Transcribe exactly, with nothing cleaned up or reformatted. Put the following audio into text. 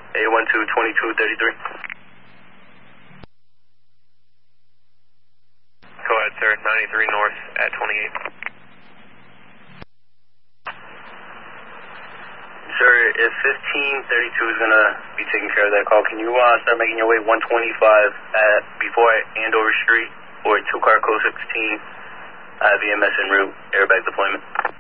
eight one two, two two three three. Go ahead, sir. ninety-three north at twenty-eight. Sir, if fifteen thirty-two is going to be taking care of that call, can you uh, start making your way one twenty-five at before Andover Street or two car code sixteen, I have E M S en route, airbag deployment.